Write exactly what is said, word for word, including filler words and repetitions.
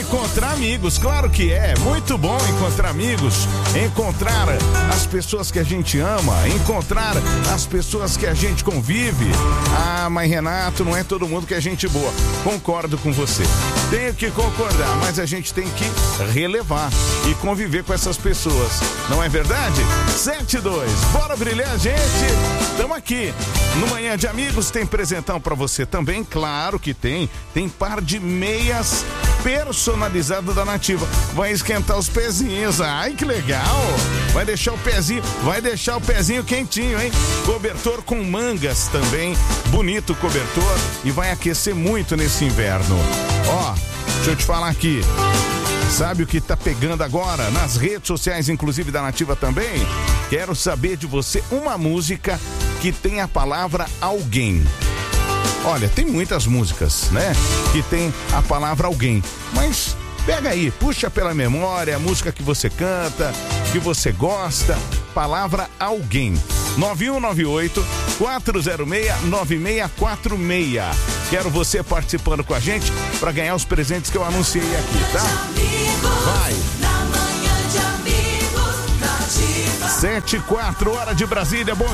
encontrar amigos, claro que é. Muito bom encontrar amigos, encontrar as pessoas que a gente ama, encontrar as pessoas que a gente convive. Ah, mas Renato, não é todo mundo que é gente boa. Concordo com você. Tenho que concordar, mas a gente tem que relevar e conviver com essas pessoas. Não é verdade? sete dois, bora brilhar, gente. Estamos aqui no Manhã de Amigos. Tem presentão pra você também, claro que tem. Tem par de meias personalizado da Nativa. Vai esquentar os pezinhos. Ai, que legal. Vai deixar o pezinho, vai deixar o pezinho quentinho, hein? Cobertor com mangas também. Bonito o cobertor e vai aquecer muito nesse inverno. Ó, deixa eu te falar aqui. Sabe o que tá pegando agora nas redes sociais, inclusive da Nativa também? Quero saber de você uma música que tem a palavra alguém. Olha, tem muitas músicas, né? Que tem a palavra alguém. Mas pega aí, puxa pela memória a música que você canta, que você gosta. Palavra alguém. nove um nove oito, quatro zero seis, nove seis quatro seis. Quero você participando com a gente para ganhar os presentes que eu anunciei aqui, tá? Vai! sete e quatro, hora de Brasília. Bom